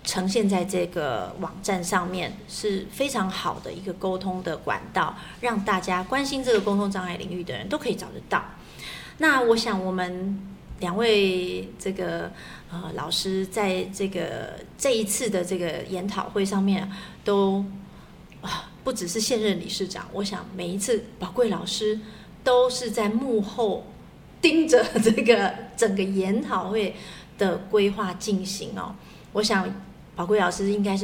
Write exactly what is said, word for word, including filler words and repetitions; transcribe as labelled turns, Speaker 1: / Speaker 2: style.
Speaker 1: 呈现在这个网站上面，是非常好的一个沟通的管道，让大家关心这个沟通障碍领域的人都可以找得到。那我想我们两位这个呃老师在这个这一次的这个研讨会上面都啊不只是现任理事长，我想每一次宝贵老师都是在幕后盯着这个整个研讨会的规划进行哦。我想宝贵老师应该是